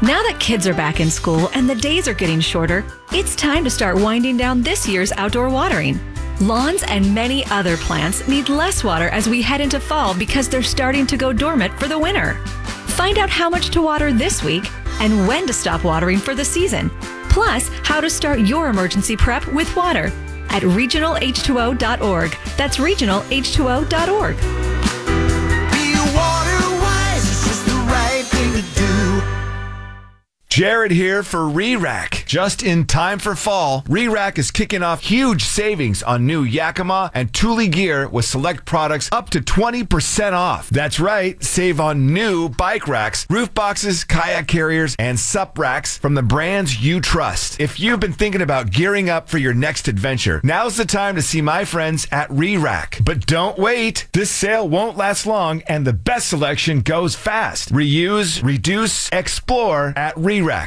Now that kids are back in school and the days are getting shorter, it's time to start winding down this year's outdoor watering. Lawns and many other plants need less water as we head into fall because they're starting to go dormant for the winter. Find out how much to water this week and when to stop watering for the season. Plus, how to start your emergency prep with water at regionalh2o.org. That's regionalh2o.org. Jared here for RE/RAC. Just in time for fall, RE/RAC is kicking off huge savings on new Yakima and Thule gear with select products up to 20% off. That's right, save on new bike racks, roof boxes, kayak carriers, and sup racks from the brands you trust. If you've been thinking about gearing up for your next adventure, now's the time to see my friends at RE/RAC. But don't wait. This sale won't last long, and the best selection goes fast. Reuse, reduce, explore at RE/RAC.